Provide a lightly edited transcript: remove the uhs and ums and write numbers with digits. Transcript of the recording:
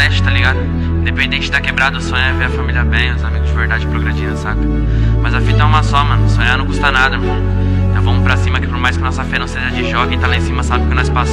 internet, tá ligado? Independente da quebrada, o sonho é ver a família bem, os amigos de verdade progredindo, saca? Mas a fita é uma só, mano. Sonhar não custa nada, mano. Então vamos pra cima, que por mais que nossa fé não seja de jogo, quem tá lá em cima sabe que nós passamos.